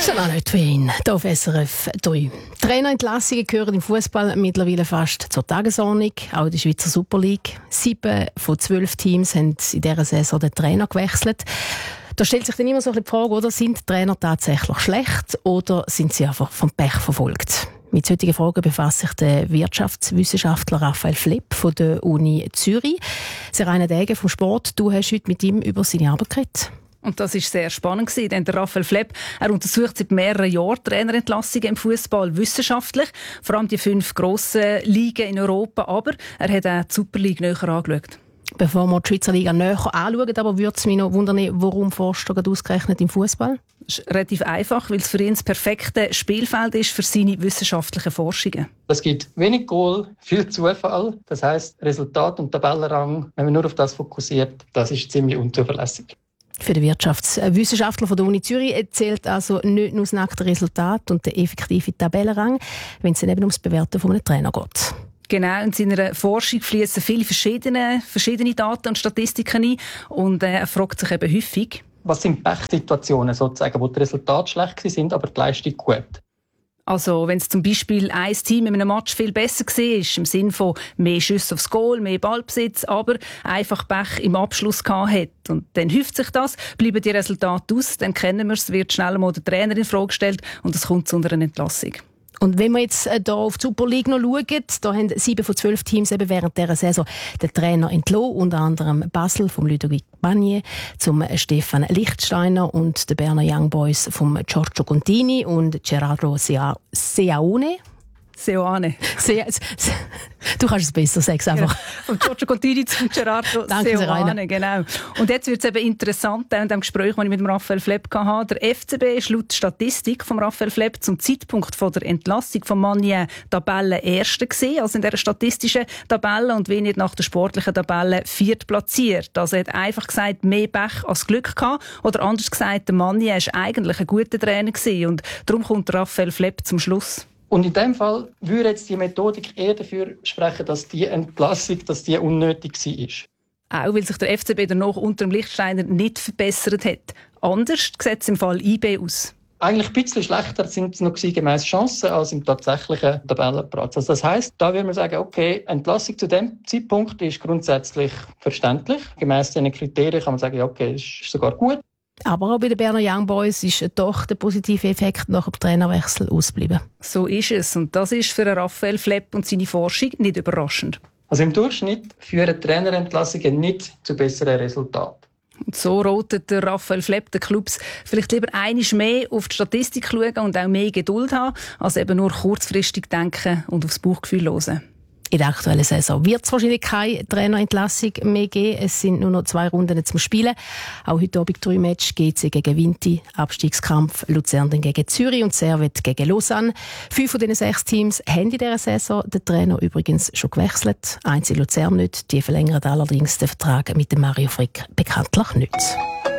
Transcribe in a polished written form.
Schon auch nicht für ihn. Hier auf SRF 3. Trainerentlassungen gehören im Fußball mittlerweile fast zur Tagesordnung. Auch in der Schweizer Super League. 7 von 12 Teams haben in dieser Saison den Trainer gewechselt. Da stellt sich dann immer so die Frage, oder, sind die Trainer tatsächlich schlecht oder sind sie einfach vom Pech verfolgt? Mit solchen Fragen befasst sich der Wirtschaftswissenschaftler Raphael Flepp von der Uni Zürich. Rainer Degen vom Sport, du hast heute mit ihm über seine Arbeit geredet. Und das war sehr spannend, denn der Raphael Flepp untersucht seit mehreren Jahren Trainerentlassungen im Fußball wissenschaftlich, vor allem die 5 grossen Ligen in Europa, aber er hat auch die Super League näher angeschaut. Bevor wir die Schweizer Liga näher anschauen, aber würde es mich noch wundern, warum forscht er ausgerechnet im Fußball? Das ist relativ einfach, weil es für ihn das perfekte Spielfeld ist für seine wissenschaftlichen Forschungen. Es gibt wenig Goal, viel Zufall. Das heisst, Resultat und Tabellenrang, wenn man nur auf das fokussiert, das ist ziemlich unzuverlässig. Für den Wirtschaftswissenschaftler von der Uni Zürich zählt also nicht nur das nackte Resultat und der effektive Tabellenrang, wenn es dann eben ums Bewerten von einem Trainer geht. Genau, in seiner Forschung fließen viele verschiedene Daten und Statistiken ein und er fragt sich eben häufig, was sind Pechsituationen sozusagen, wo die Resultate schlecht sind, aber die Leistung gut? Also wenn es zum Beispiel ein Team in einem Match viel besser war, im Sinne von mehr Schüsse aufs Goal, mehr Ballbesitz, aber einfach Pech im Abschluss hat. Und dann häuft sich das, bleiben die Resultate aus, dann kennen wir es, wird schnell mal der Trainer in Frage gestellt und es kommt zu einer Entlassung. Und wenn wir jetzt hier auf die Super League noch schauen, da haben 7 von 12 Teams eben während dieser Saison den Trainer entlassen, unter anderem Basel vom Ludovic Bagnier, zum Stefan Lichtsteiner und den Berner Young Boys vom Giorgio Contini und Gerardo Seoane. Du kannst es besser, sag's einfach. Genau. Und Giorgio Contini zu Gerardo Seoane, genau. Und jetzt wird es eben interessant, in dem Gespräch, das ich mit dem Raphael Flepp hatte. Der FCB ist laut Statistik von Raphael Flepp zum Zeitpunkt von der Entlassung von Magnier Tabellenerster gewesen, also in dieser statistischen Tabelle, und wenig nach der sportlichen Tabelle 4. platziert. Also er hat einfach gesagt, mehr Pech als Glück gehabt. Oder anders gesagt, der Magnier war eigentlich ein guter Trainer gewesen. Und darum kommt Raphael Flepp zum Schluss. Und in dem Fall würde jetzt die Methodik eher dafür sprechen, dass die Entlassung unnötig war. Auch weil sich der FCB danach unter dem Lichtsteiner nicht verbessert hat. Anders sieht es im Fall IB aus. Eigentlich ein bisschen schlechter sind es noch gemäss Chancen als im tatsächlichen Tabellenplatz. Also das heisst, da würde man sagen, okay, Entlassung zu dem Zeitpunkt ist grundsätzlich verständlich. Gemäss diesen Kriterien kann man sagen, ja, okay, ist sogar gut. Aber auch bei den Berner Young Boys ist doch der positive Effekt nach dem Trainerwechsel ausgeblieben. So ist es. Und das ist für Raphael Flepp und seine Forschung nicht überraschend. Also im Durchschnitt führen Trainerentlassungen nicht zu besseren Resultaten. Und so rotet der Raphael Flepp den Clubs vielleicht lieber einmal mehr auf die Statistik schauen und auch mehr Geduld haben, als eben nur kurzfristig denken und aufs Bauchgefühl hören. In der aktuellen Saison wird es wahrscheinlich keine Trainerentlassung mehr geben. Es sind nur noch 2 Runden zum Spielen. Auch heute Abend 3 Matches. GC gegen Vinti, Abstiegskampf Luzern gegen Zürich und Servette gegen Lausanne. 5 von diesen 6 Teams haben in dieser Saison den Trainer übrigens schon gewechselt. Einzig Luzern nicht. Die verlängern allerdings den Vertrag mit dem Mario Frick bekanntlich nicht.